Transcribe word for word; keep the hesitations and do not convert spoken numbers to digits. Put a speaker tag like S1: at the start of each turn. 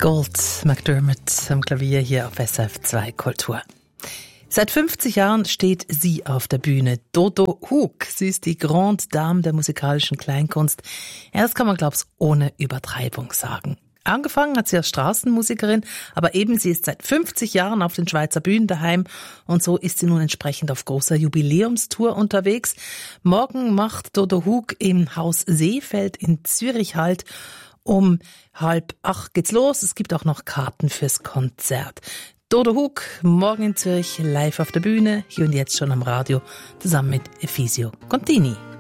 S1: Gold McDermott am Klavier hier auf S R F zwei Kultur. Seit fünfzig Jahren steht sie auf der Bühne. Dodo Hook. Sie ist die Grande Dame der musikalischen Kleinkunst. Ja, das kann man, glaube ich, ohne Übertreibung sagen. Angefangen hat sie als Straßenmusikerin, aber eben sie ist seit fünfzig Jahren auf den Schweizer Bühnen daheim und so ist sie nun entsprechend auf großer Jubiläumstour unterwegs. Morgen macht Dodo Hook im Haus Seefeld in Zürich Halt. Um halb acht geht's los. Es gibt auch noch Karten fürs Konzert. Dodo Hook, morgen in Zürich, live auf der Bühne, hier und jetzt schon am Radio, zusammen mit Efisio Contini.